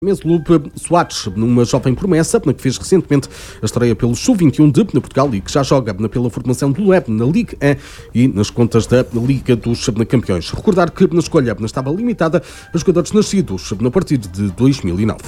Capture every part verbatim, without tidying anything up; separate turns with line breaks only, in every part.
Meslupe Soares, numa jovem promessa, que fez recentemente a estreia pelo sub vinte e um de Portugal e que já joga pela formação do Leb na Liga um e nas contas da Liga dos Campeões. Recordar que na escolha estava limitada a jogadores nascidos a partir de dois mil e nove.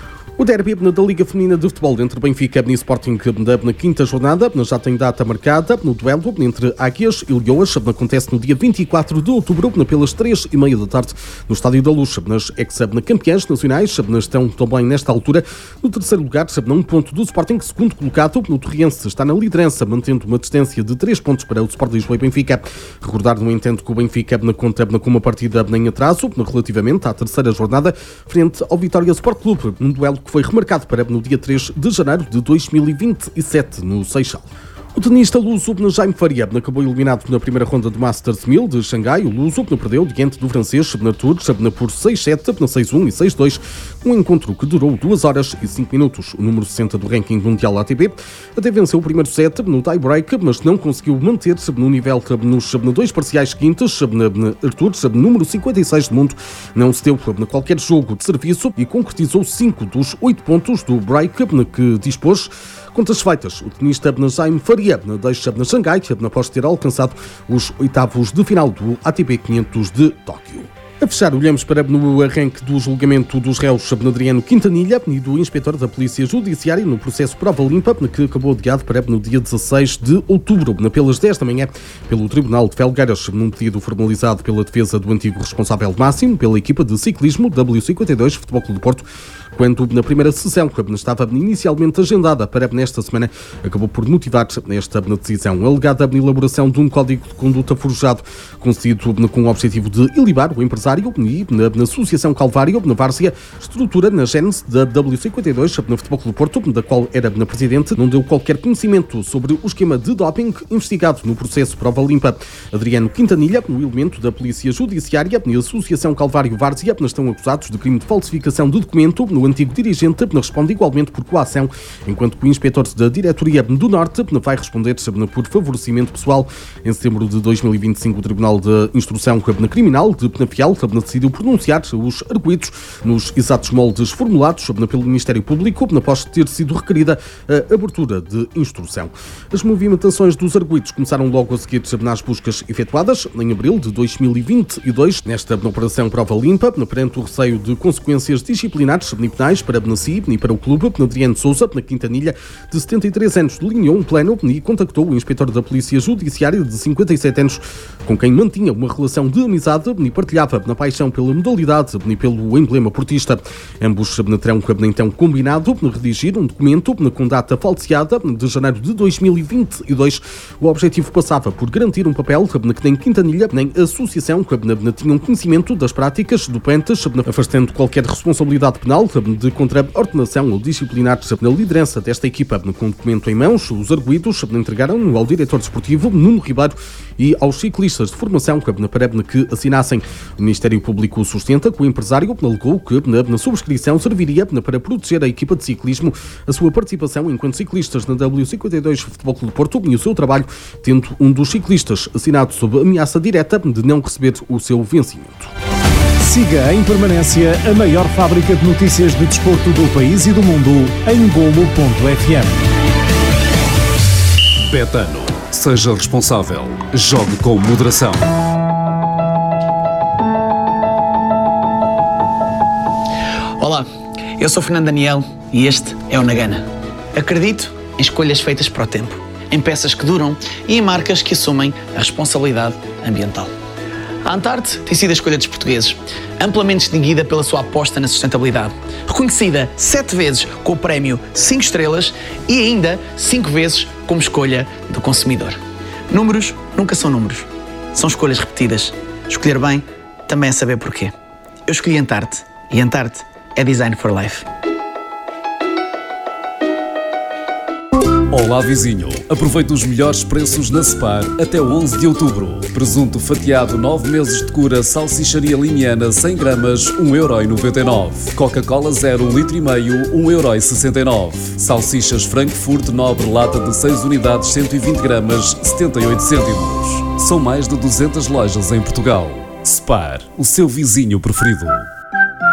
O derby da Liga Feminina de Futebol entre Benfica e Sporting na quinta jornada já tem data marcada. No duelo entre Águias e Leoas acontece no dia vinte e quatro de outubro pelas três e meia da tarde no Estádio da Luz. Nas ex-campeãs nacionais estão também nesta altura no terceiro lugar, a um ponto do Sporting, segundo colocado. No Torriense está na liderança, mantendo uma distância de três pontos para o Sport Lisboa e Benfica. Recordar, no entanto, que o Benfica conta com uma partida em atraso relativamente à terceira jornada frente ao Vitória Sport Clube, num duelo que foi remarcado para no dia três de janeiro de dois mil e vinte e sete no Seixal. O tenista luso Jaime Faria acabou eliminado na primeira ronda do Masters mil de Xangai. O luso perdeu diante do francês Arthur por seis sete, seis um e seis dois, um encontro que durou duas horas e cinco minutos. O número sessenta do ranking mundial A T P até venceu o primeiro set no tie-break, mas não conseguiu manter-se no nível nos dois parciais seguintes. Arthur, número cinquenta e seis do mundo, não se deu a qualquer jogo de serviço e concretizou cinco dos oito pontos do break que dispôs. Contas feitas, o tenista Jaime Faria deixa na Xangai após ter alcançado os oitavos de final do A T P quinhentos de Tóquio. A fechar, olhamos para no arranque do julgamento dos réus Adriano Quintanilha e do inspetor da Polícia Judiciária no processo Prova Limpa, que acabou adiado para no dia dezasseis de outubro, pelas dez da manhã, pelo Tribunal de Felgueiras, num pedido formalizado pela defesa do antigo responsável máximo pela equipa de ciclismo W cinquenta e dois Futebol Clube do Porto, quando na primeira sessão, que estava inicialmente agendada para nesta semana, acabou por motivar esta decisão. A alegada elaboração de um código de conduta forjado, concedido com o objetivo de ilibar o empresário e na, na Associação Calvário, na Várzea, estrutura na gênese da W cinquenta e dois no Futebol Clube do Porto, da qual era na presidente, não deu qualquer conhecimento sobre o esquema de doping investigado no processo Prova Limpa. Adriano Quintanilha, um elemento da Polícia Judiciária e a Associação Calvário Várzea, estão acusados de crime de falsificação de documento. No antigo dirigente responde igualmente por coação, enquanto que o inspetor da Diretoria do Norte vai responder por favorecimento pessoal. Em setembro de dois mil e vinte e cinco, o Tribunal de Instrução Criminal de Penafiel decidiu pronunciar os arguidos nos exatos moldes formulados pelo Ministério Público após ter sido requerida a abertura de instrução. As movimentações dos arguidos começaram logo a seguir nas buscas efetuadas em abril de dois mil e vinte e dois, nesta operação Prova Limpa, perante o receio de consequências disciplinares penais para si e para o clube. Adriano Sousa, na Quintanilha, de setenta e três anos, delineou um plano e contactou o inspetor da Polícia Judiciária de cinquenta e sete anos, com quem mantinha uma relação de amizade e partilhava na paixão pela modalidade e pelo emblema portista. Ambos terão então combinado redigir um documento com data falseada de janeiro de dois mil e vinte e dois. O objetivo passava por garantir um papel que nem Quintanilha nem a associação tinham conhecimento das práticas dopantes, afastando qualquer responsabilidade penal de contra-ordenação ou disciplinar na liderança desta equipa. Com o documento em mãos, os arguidos entregaram ao diretor desportivo Nuno Ribeiro e aos ciclistas de formação para que assinassem. O Ministério Público sustenta que o empresário alegou que na subscrição serviria para proteger a equipa de ciclismo, a sua participação enquanto ciclistas na W cinquenta e dois Futebol Clube do Porto e o seu trabalho, tendo um dos ciclistas assinado sob ameaça direta de não receber o seu vencimento.
Siga em permanência a maior fábrica de notícias de desporto do país e do mundo em golo ponto f m.
Betano. Seja responsável. Jogue com moderação.
Olá, eu sou Fernando Daniel e este é o Nagana. Acredito em escolhas feitas para o tempo, em peças que duram e em marcas que assumem a responsabilidade ambiental. A Antarte tem sido a escolha dos portugueses, amplamente distinguida pela sua aposta na sustentabilidade, reconhecida sete vezes com o prémio cinco estrelas e ainda cinco vezes como escolha do consumidor. Números nunca são números, são escolhas repetidas. Escolher bem também é saber porquê. Eu escolhi Antarte e Antarte é Design for Life.
Olá vizinho, aproveite os melhores preços na Spar até onze de outubro. Presunto fatiado nove meses de cura salsicharia limiana cem gramas, um euro e noventa e nove. Coca-Cola zero, litro e meio, um euro e sessenta e nove. Salsichas Frankfurt Nobre lata de seis unidades, cento e vinte gramas, setenta e oito cêntimos. São mais de duzentas lojas em Portugal. Spar, o seu vizinho preferido.